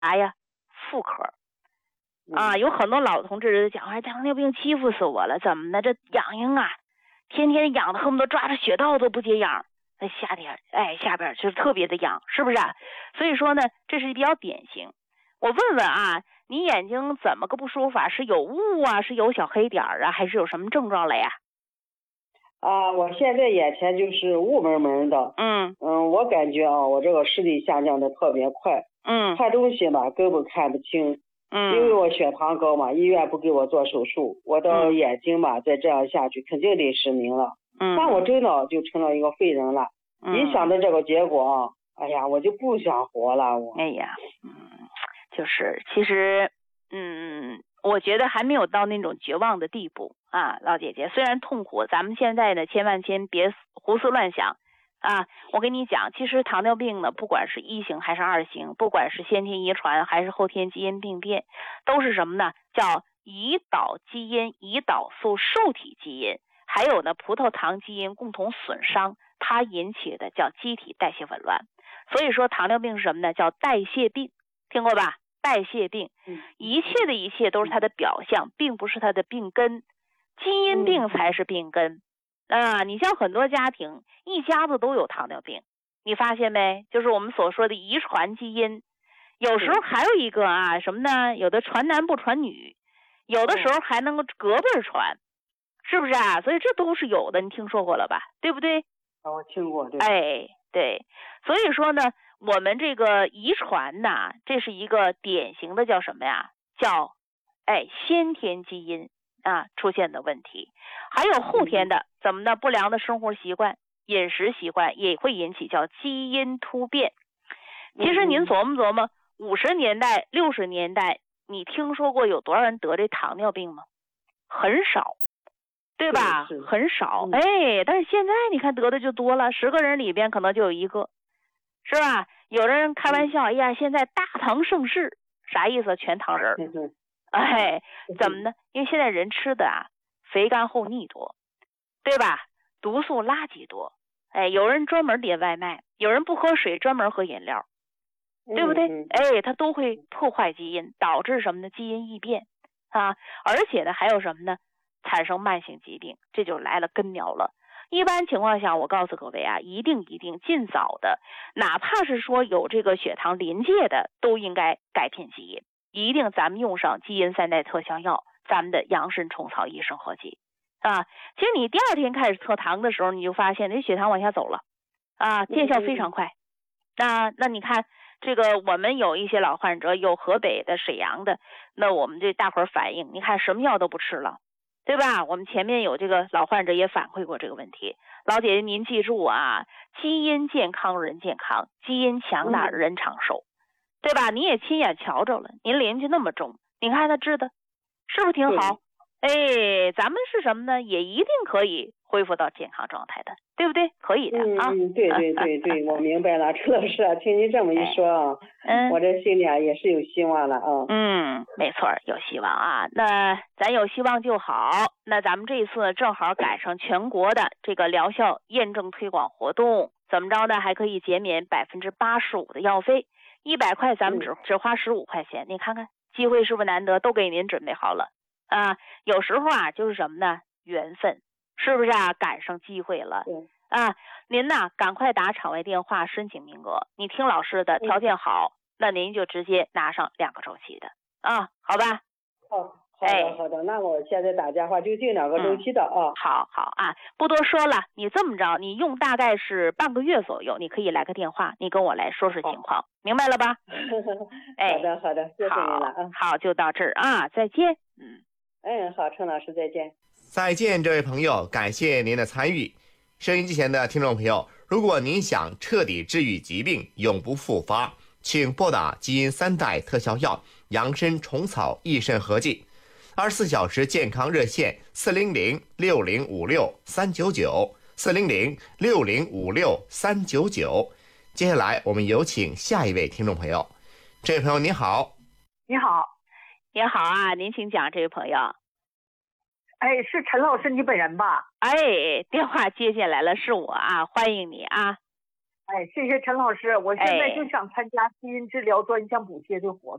啥呀？妇科。啊，有很多老同志讲，哎，糖尿病欺负死我了，怎么呢？这痒啊，天天痒的恨不得抓着穴道都不解痒。那夏天，下边就特别的痒，是不是啊？所以说呢，这是比较典型。我问问啊，你眼睛怎么个不舒服法？是有雾啊，是有小黑点啊，还是有什么症状了呀？ 我现在眼前就是雾蒙蒙的。我感觉我这个视力下降的特别快。看东西嘛根本看不清。因为我血糖高嘛，医院不给我做手术，我的眼睛嘛再这样下去肯定得失明了。那我真的就成了一个废人了。一想到这个结果哎呀，我就不想活了。 就是其实我觉得还没有到那种绝望的地步啊，老姐姐，虽然痛苦，咱们现在呢千万别胡思乱想啊。我跟你讲，其实糖尿病呢，不管是1型还是2型，不管是先天遗传还是后天基因病变，都是什么呢？叫胰岛基因、胰岛素受体基因，还有呢葡萄糖基因共同损伤，它引起的叫机体代谢紊乱。所以说糖尿病是什么呢？叫代谢病，听过吧？代谢病，一切都是它的表象，并不是它的病根。基因病才是病根你像很多家庭一家子都有糖尿病，你发现没？就是我们所说的遗传基因。有时候还有一个什么呢？有的传男不传女，有的时候还能够隔辈传，是不是啊？所以这都是有的，你听说过了吧？对不对？ 我听过，对。 对，所以说呢，我们这个遗传呐，这是一个典型的叫什么呀？叫先天基因出现的问题。还有后天的怎么呢？不良的生活习惯、饮食习惯也会引起叫基因突变。其实您琢磨琢磨，50年代、60年代，你听说过有多少人得这糖尿病吗？很少。对吧？很少。但是现在你看得的就多了，10个人里边可能就有1个，是吧？有人开玩笑，现在大糖盛世，啥意思？全糖人。怎么呢？因为现在人吃的肥甘厚腻多，对吧？毒素垃圾多。有人专门点外卖，有人不喝水专门喝饮料，对不对？它都会破坏基因，导致什么呢？基因异变而且呢还有什么呢？产生慢性疾病，这就来了根苗了。一般情况下，我告诉各位一定尽早的，哪怕是说有这个血糖临界的，都应该改变基因，一定咱们用上基因3代特效药，咱们的羊参虫草益生合剂其实你第2天开始测糖的时候，你就发现你血糖往下走了见效非常快。那你看这个，我们有一些老患者，有河北的、沈阳的，那我们这大伙儿反映，你看什么药都不吃了，对吧？我们前面有这个老患者也反馈过这个问题。老姐姐您记住基因健康人健康，基因强大人长寿，对吧？你也亲眼瞧着了，您邻居那么重，你看他治的是不是挺好？咱们是什么呢？也一定可以恢复到健康状态的，对不对？可以的对，我明白了。陈老师听您这么一说我这心里也是有希望了没错，有希望那咱有希望就好。那咱们这一次正好赶上全国的这个疗效验证推广活动，怎么着呢？还可以减免85%的药费，100块咱们只花15块钱。你看看机会是不是难得？都给您准备好了有时候就是什么呢？缘分，是不是赶上机会了您赶快打场外电话申请名额。你听老师的，条件好，那您就直接拿上2个周期的好吧？ 好的，那我现在打电话就订2个周期的好不多说了，你这么着，你用大概是半个月左右，你可以来个电话，你跟我来说说情况，明白了吧？ 好的，谢谢您了好，就到这儿再见。 好，陈老师再见。 再见，这位朋友，感谢您的参与。收音机前的听众朋友，如果您想彻底治愈疾病，永不复发，请拨打基因3代特效药羊参虫草益肾合剂24小时健康热线400-6056-399 400-6056-399。接下来我们有请下一位听众朋友。这位朋友你好。 你好。 你好您请讲，这位朋友。 是陈老师你本人吧？ 电话接进来了，是我欢迎你哎，谢谢陈老师，我现在就想参加基因治疗专项补贴的活动。